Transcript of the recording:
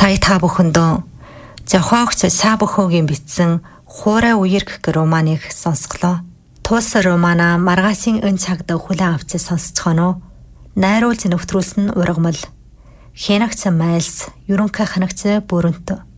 Сая та бүхэндөө зохиогч Сабөхөөгийн бичсэн Хуурай үерх гэх романыг сонсголоо. Тус романа маргаашийн энэ цагт хүлээн авч сонсцгоно. Найруулж нэвтрүүлсэн ургамал. Хянагч Майлс, ерөнхий ханагч Бүрэнт.